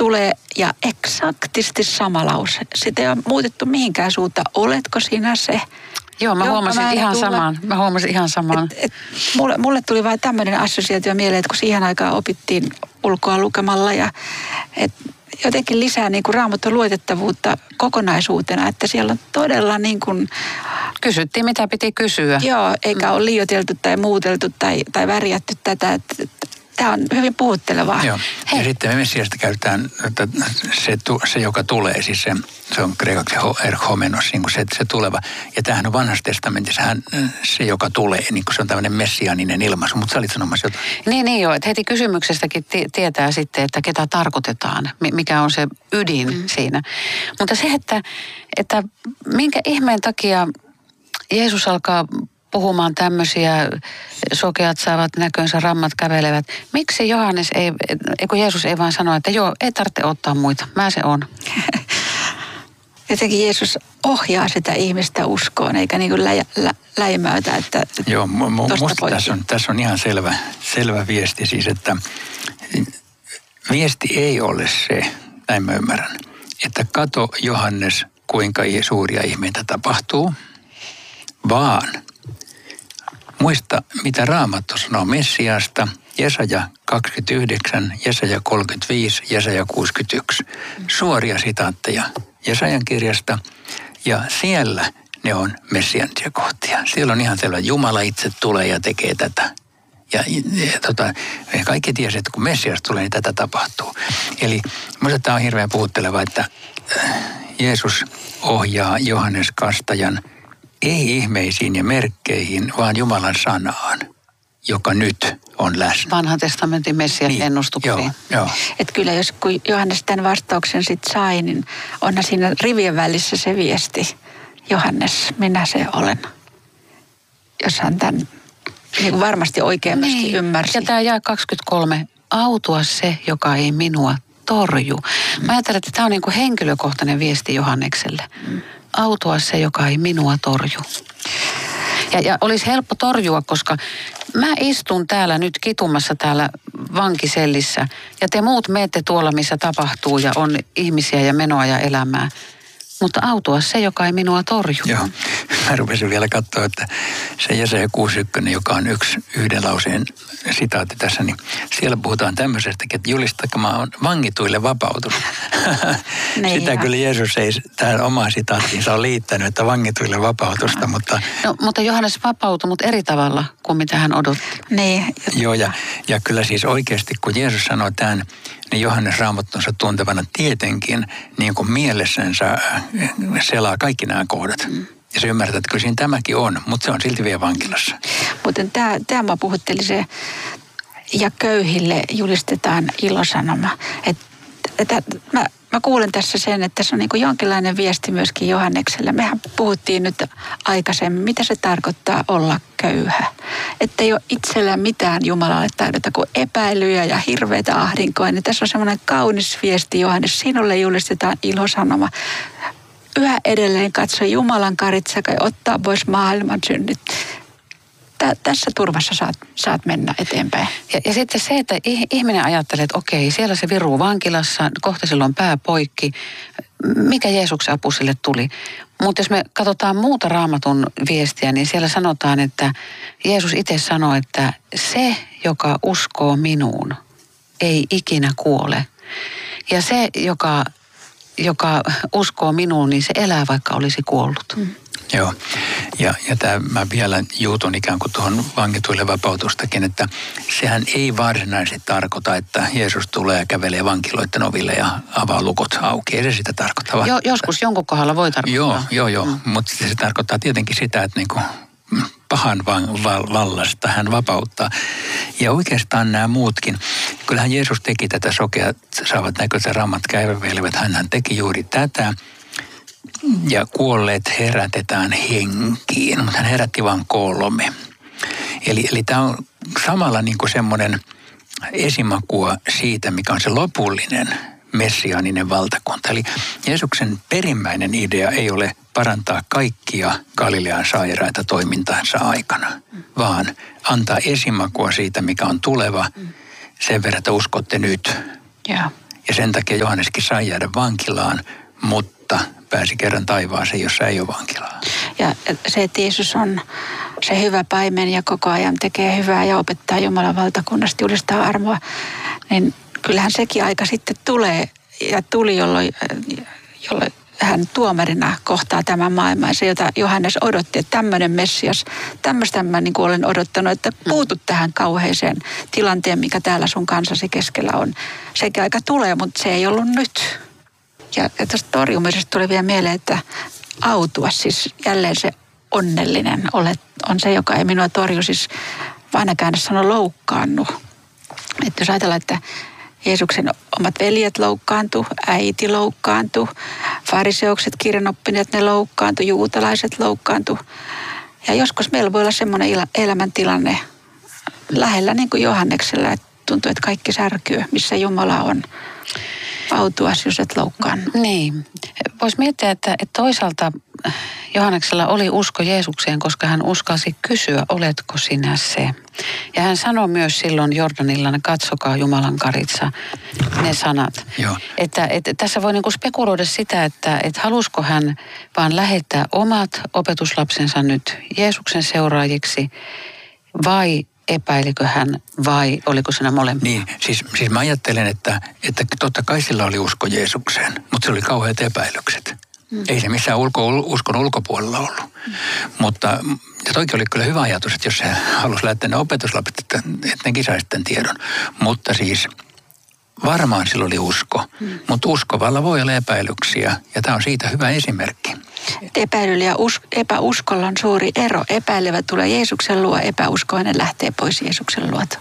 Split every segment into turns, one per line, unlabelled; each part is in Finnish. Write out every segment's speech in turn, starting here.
tulee ja eksaktisti sama lause. Sitä ei ole muutettu mihinkään suuntaan. Oletko sinä se?
Joo, mä huomasin ihan samaan.
Mulle tuli vain tämmöinen assosiaatio mieleen, että kun siihen aikaan opittiin ulkoa lukemalla ja jotenkin lisää niin kuin Raamatun luotettavuutta kokonaisuutena, että siellä on todella niin kuin...
Kysyttiin, mitä piti kysyä.
Joo, eikä ole liioiteltu tai muuteltu tai värjätty tätä. Tämä on hyvin puhuttelevaa.
Joo, ja sitten me Messiasta käytetään, että se joka tulee, siis se on kreikaksi erchomenos, niin kuin se tuleva. Ja tämähän on vanhassa testamentissa, se joka tulee, niin kuin se on tämmöinen messiaaninen ilmaisu, mutta sä olit sanomassa jotain.
Niin joo, että heti kysymyksestäkin tietää sitten, että ketä tarkoitetaan, mikä on se ydin siinä. Mutta se, että minkä ihmeen takia Jeesus alkaa puhumaan tämmöisiä, sokeat saavat näkönsä, rammat kävelevät. Miksi Jeesus ei vaan sano, että joo, ei tarvitse ottaa muita, mä se on.
Jotenkin Jeesus ohjaa sitä ihmistä uskoon, eikä niin kuin läimäytä, että
joo, musta tässä on ihan selvä viesti siis, että viesti ei ole se, näin mä ymmärrän, että kato Johannes, kuinka suuria ihmeitä tapahtuu, vaan muista, mitä Raamattu sanoo Messiasta, Jesaja 29, Jesaja 35, Jesaja 61. Suoria sitaatteja Jesajan kirjasta ja siellä ne on messianisia kohtia. Siellä on ihan selvä, Jumala itse tulee ja tekee tätä. Ja kaikki tiesi, että kun Messias tulee, niin tätä tapahtuu. Eli minusta tämä on hirveän puhutteleva, että Jeesus ohjaa Johannes Kastajan ei ihmeisiin ja merkkeihin, vaan Jumalan sanaan, joka nyt on läsnä.
Vanhan testamentin Messias ennustuksiin.
Joo.
Että kyllä kun Johannes tämän vastauksen sitten sai, niin onhan siinä rivien välissä se viesti. Johannes, minä se olen. Jos hän tämän niin varmasti oikeasti ymmärsi.
Ja tämä jae 23. Autua se, joka ei minua torju. Mä ajattelen, että tämä on niin kuin henkilökohtainen viesti Johannekselle. Autua se, joka ei minua torju. Ja olisi helppo torjua, koska mä istun täällä nyt kitumassa täällä vankisellissä ja te muut menette tuolla, missä tapahtuu ja on ihmisiä ja menoa ja elämää. Mutta autua se, joka ei minua torju.
Joo, mä rupesin vielä katsoa, että se Jesaja 61, joka on yhden lauseen sitaatti tässä, niin siellä puhutaan tämmöisestäkin, että julistakaa on vangituille vapautus. Sitä kyllä Jeesus ei tähän omaan sitaattiinsa ole liittänyt, että vangituille vapautusta, mutta...
No, mutta Johannes vapautui, mutta eri tavalla kuin mitä hän odotti.
Niin.
Joo, ja kyllä siis oikeasti, kun Jeesus sanoi tämän, niin Johannes Raamattunsa tuntevana tietenkin niin kuin mielessänsä selaa kaikki nämä kohdat. Ja se ymmärtää, että kyllä siinä tämäkin on, mutta se on silti vielä vankilassa.
Mutta tämä puhutteli se, ja köyhille julistetaan ilosanoma. Mä kuulen tässä sen, että se on niin kuin jonkinlainen viesti myöskin Johannekselle. Mehän puhuttiin nyt aikaisemmin, mitä se tarkoittaa olla köyhä. Että ei ole itsellä mitään Jumalalle taidota kuin epäilyjä ja hirveitä ahdinkoa. Niin tässä on semmoinen kaunis viesti, Johannes. Sinulle julistetaan ilosanoma. Yhä edelleen katso Jumalan karitsa ja ottaa pois maailman synnit. Tässä turvassa saat mennä eteenpäin.
Ja sitten se, että ihminen ajattelee, että okei, siellä se viruu vankilassa, kohta sillä on pää poikki. Mikä Jeesuksen apu sille tuli? Mutta jos me katsotaan muuta Raamatun viestiä, niin siellä sanotaan, että Jeesus itse sanoi, että se, joka uskoo minuun, ei ikinä kuole. Ja se, joka uskoo minuun, niin se elää, vaikka olisi kuollut.
Joo, ja mä vielä juutun ikään kuin tuohon vangituille vapautustakin, että sehän ei varsinaisesti tarkoita, että Jeesus tulee ja kävelee vankiloiden oville ja avaa lukot auki. Ei se sitä tarkoita.
Joskus jonkun kohdalla voi tarkoittaa.
Joo, mutta se tarkoittaa tietenkin sitä, että niinku pahan vallasta hän vapauttaa. Ja oikeastaan nämä muutkin. Kyllähän Jeesus teki tätä sokeat saavat näkönsä, rammat kävelevät. Hän teki juuri tätä. Ja kuolleet herätetään henkiin, mutta hän herätti vain 3. Eli tämä on samalla niin kuin semmoinen esimakua siitä, mikä on se lopullinen messiaaninen valtakunta. Eli Jeesuksen perimmäinen idea ei ole parantaa kaikkia Galilean sairaita toimintansa aikana, vaan antaa esimakua siitä, mikä on tuleva, sen verran, että uskotte nyt. Ja sen takia Johanneskin sai jäädä vankilaan, mutta pääsi kerran taivaaseen, jossa ei ole vankilaa.
Ja se, että Jeesus on se hyvä paimen ja koko ajan tekee hyvää ja opettaa Jumalan valtakunnasta, julistaa armoa, niin kyllähän sekin aika sitten tulee ja tuli, jolloin hän tuomarina kohtaa tämän maailman. Se, jota Johannes odotti, että tämmöinen Messias, tämmöistä mä niin kuin olen odottanut, että puutut tähän kauheeseen tilanteen, mikä täällä sun kansasi keskellä on. Sekin aika tulee, mutta se ei ollut nyt. Ja tästä torjumisesta tuli vielä mieleen, että autua, siis jälleen se onnellinen on se, joka ei minua torju, siis vanha käännös sanoi loukkaannu. Että jos ajatellaan, että Jeesuksen omat veljet loukkaantu, äiti loukkaantu, fariseukset, kirjanoppineet, ne loukkaantu, juutalaiset loukkaantu. Ja joskus meillä voi olla semmoinen elämäntilanne lähellä niin kuin Johanneksella, että tuntuu, että kaikki särkyy, missä Jumala on. Autuas, jos et loukkaannu.
Niin. Voisi miettiä, että toisaalta Johanneksella oli usko Jeesukseen, koska hän uskalsi kysyä, oletko sinä se? Ja hän sanoi myös silloin Jordanilla, katsokaa Jumalan karitsa, ne sanat.
Joo.
Että tässä voi niinku spekuloida sitä, että halusko hän vaan lähettää omat opetuslapsensa nyt Jeesuksen seuraajiksi vai epäilikö hän vai oliko siinä molempia?
Niin, siis mä ajattelen, että totta kai sillä oli usko Jeesukseen, mutta se oli kauheat epäilykset. Ei se missään uskon ulkopuolella ollut. Mutta ja toikin oli kyllä hyvä ajatus, että jos se halusi lähettää ne opetuslapset, että nekin saisi tämän tiedon. Mutta siis varmaan sillä oli usko, mutta uskovalla voi olla epäilyksiä ja tämä on siitä hyvä esimerkki.
Epäilyllä ja epäuskolla on suuri ero. Epäilevä tulee Jeesuksen luo, epäuskoinen lähtee pois Jeesuksen luota.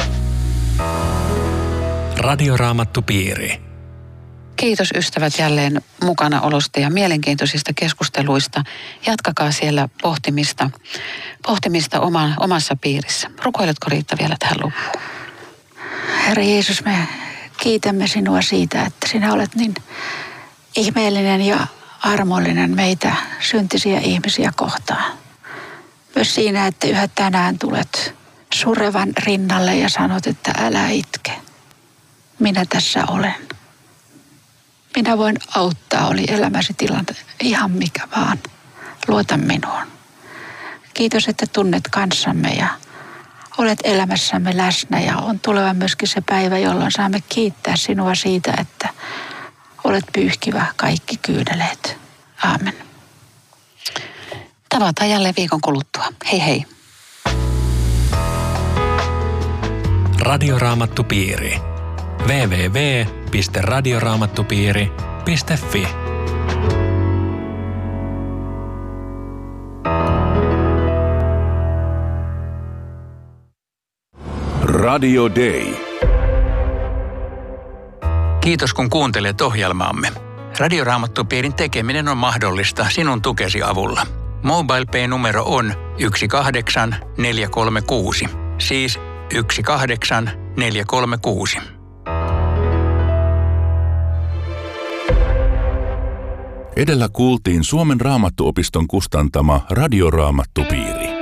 Radioraamattupiiri.
Kiitos ystävät jälleen mukana olosta ja mielenkiintoisista keskusteluista. Jatkakaa siellä pohtimista omassa piirissä. Rukoiletko Riitta vielä tähän loppuun?
Herra Jeesus, me kiitämme sinua siitä, että sinä olet niin ihmeellinen ja armollinen meitä syntisiä ihmisiä kohtaan. Myös siinä, että yhä tänään tulet surevan rinnalle ja sanot, että älä itke. Minä tässä olen. Minä voin auttaa, oli elämäsi tilanne ihan mikä vaan. Luota minuun. Kiitos, että tunnet kanssamme ja olet elämässämme läsnä ja on tuleva myöskin se päivä, jolloin saamme kiittää sinua siitä, että olet pyyhkivä kaikki kyyneleet. Aamen.
Tavataan jälleen viikon kuluttua. Hei hei.
Radioraamattupiiri. www.radioraamattupiiri.fi
Radio Day.
Kiitos kun kuuntelet ohjelmaamme. Radioraamattupiirin tekeminen on mahdollista sinun tukesi avulla. MobilePay-numero on 18436. Siis 18436.
Edellä kuultiin Suomen Raamattuopiston kustantama Radioraamattupiiri.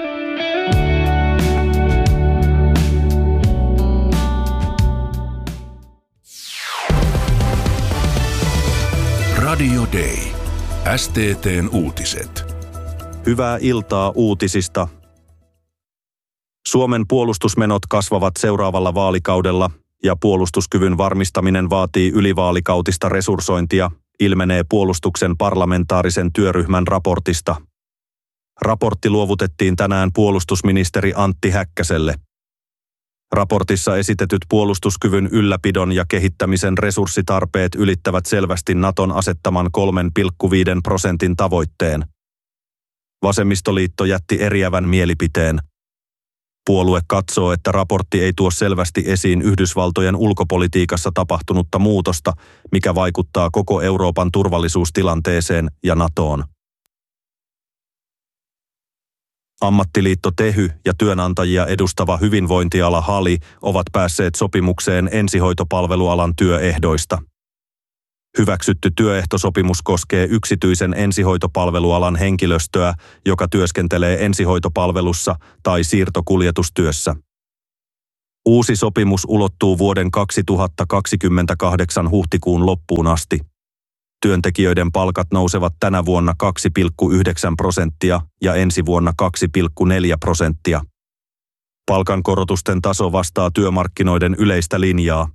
Radio Day. STT:n uutiset.
Hyvää iltaa uutisista. Suomen puolustusmenot kasvavat seuraavalla vaalikaudella ja puolustuskyvyn varmistaminen vaatii ylivaalikautista resurssointia, ilmenee puolustuksen parlamentaarisen työryhmän raportista. Raportti luovutettiin tänään puolustusministeri Antti Häkkäselle. Raportissa esitetyt puolustuskyvyn ylläpidon ja kehittämisen resurssitarpeet ylittävät selvästi Naton asettaman 3,5% tavoitteen. Vasemmistoliitto jätti eriävän mielipiteen. Puolue katsoo, että raportti ei tuo selvästi esiin Yhdysvaltojen ulkopolitiikassa tapahtunutta muutosta, mikä vaikuttaa koko Euroopan turvallisuustilanteeseen ja NATOon. Ammattiliitto Tehy ja työnantajia edustava hyvinvointiala HALI ovat päässeet sopimukseen ensihoitopalvelualan työehdoista. Hyväksytty työehtosopimus koskee yksityisen ensihoitopalvelualan henkilöstöä, joka työskentelee ensihoitopalvelussa tai siirtokuljetustyössä. Uusi sopimus ulottuu vuoden 2028 huhtikuun loppuun asti. Työntekijöiden palkat nousevat tänä vuonna 2,9% ja ensi vuonna 2,4%. Palkankorotusten taso vastaa työmarkkinoiden yleistä linjaa.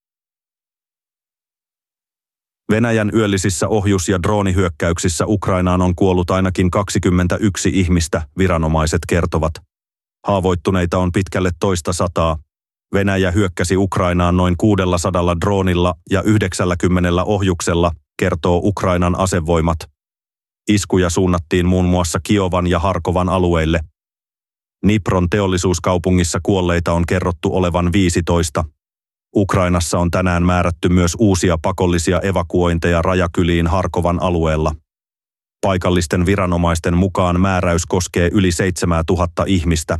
Venäjän yöllisissä ohjus- ja droonihyökkäyksissä Ukrainaan on kuollut ainakin 21 ihmistä, viranomaiset kertovat. Haavoittuneita on pitkälle 200. Venäjä hyökkäsi Ukrainaan noin 600 droonilla ja 90 ohjuksella, kertoo Ukrainan asevoimat. Iskuja suunnattiin muun muassa Kiovan ja Harkovan alueille. Dnipron teollisuuskaupungissa kuolleita on kerrottu olevan 15. Ukrainassa on tänään määrätty myös uusia pakollisia evakuointeja rajakyliin Harkovan alueella. Paikallisten viranomaisten mukaan määräys koskee yli 7000 ihmistä.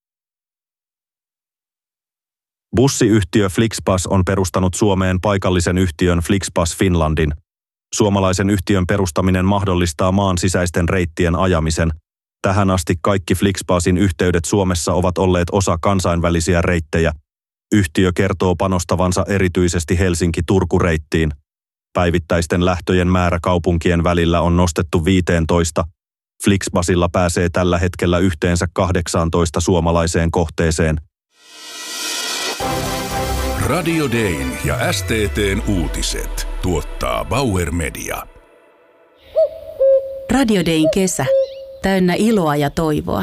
Bussiyhtiö Flixbus on perustanut Suomeen paikallisen yhtiön Flixbus Finlandin. Suomalaisen yhtiön perustaminen mahdollistaa maan sisäisten reittien ajamisen. Tähän asti kaikki Flixbusin yhteydet Suomessa ovat olleet osa kansainvälisiä reittejä. Yhtiö kertoo panostavansa erityisesti Helsinki-Turku-reittiin. Päivittäisten lähtöjen määrä kaupunkien välillä on nostettu 15. Flixbusilla pääsee tällä hetkellä yhteensä 18 suomalaiseen kohteeseen.
Radio Dayn ja STT:n uutiset tuottaa Bauer Media.
Radio Dayn kesä. Täynnä iloa ja toivoa.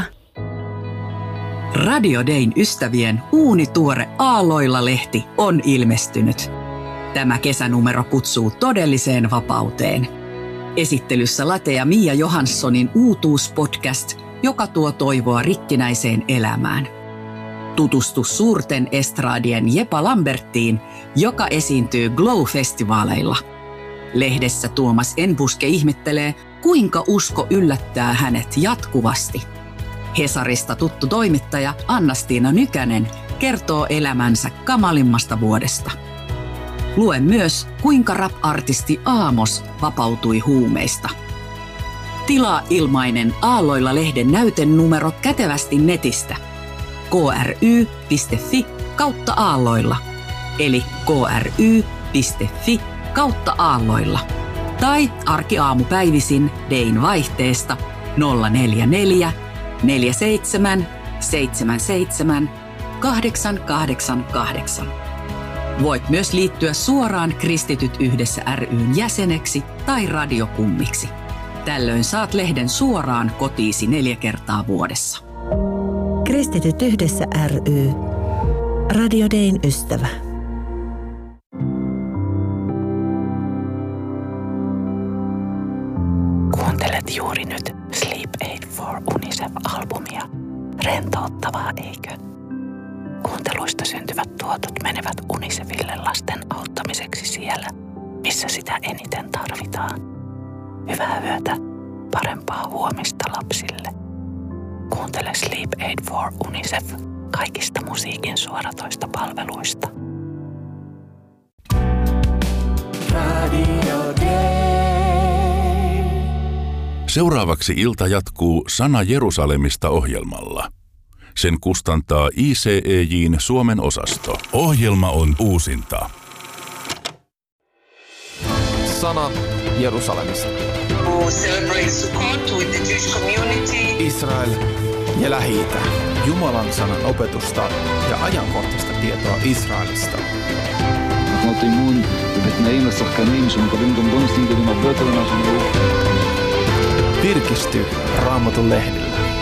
Radio Dayn ystävien uunituore Aalloilla-lehti on ilmestynyt. Tämä kesänumero kutsuu todelliseen vapauteen. Esittelyssä Late ja Mia Johanssonin uutuuspodcast, joka tuo toivoa rikkinäiseen elämään. Tutustu suurten estradien Jepa Lambertiin, joka esiintyy Glow-festivaaleilla. Lehdessä Tuomas Enbuske ihmettelee, kuinka usko yllättää hänet jatkuvasti. Hesarista tuttu toimittaja Anna-Stiina Nykänen kertoo elämänsä kamalimmasta vuodesta. Lue myös, kuinka rap-artisti Aamos vapautui huumeista. Tilaa ilmainen Aalloilla-lehden näytenumero kätevästi netistä. kry.fi/aalloilla eli kry.fi/aalloilla. Tai arkiaamupäivisin Dayn vaihteesta 044 47 77 888. Voit myös liittyä suoraan Kristityt yhdessä ry:n jäseneksi tai radiokummiksi. Tällöin saat lehden suoraan kotiisi 4 kertaa vuodessa.
Kristityt yhdessä ry. Radio Dayn ystävä.
Kuuntelet juuri nyt Sleep Aid for UNICEF-albumia. Rentouttavaa, eikö? Kuunteluista syntyvät tuotot menevät UNICEFille lasten auttamiseksi siellä, missä sitä eniten tarvitaan. Hyvää yötä, parempaa huomista lapsille. Kuuntele Sleep Aid for UNICEF kaikista musiikin suoratoistopalveluista.
Radio Day.
Seuraavaksi ilta jatkuu Sana Jerusalemista -ohjelmalla. Sen kustantaa ICEJ:n Suomen osasto. Ohjelma on uusinta.
Sana Jerusalemista.
Who celebrate Sukkot with the Jewish community.
Israel ja Lähi-Itä. Jumalan sanan opetusta ja ajankohtaista tietoa Israelista.
אנחנו אימון בתנאים לשחקנים שמקבלים גם בונוסים גדולים הרבה יותר ממה שהם ראו.
Virkisty Raamatun lehdillä.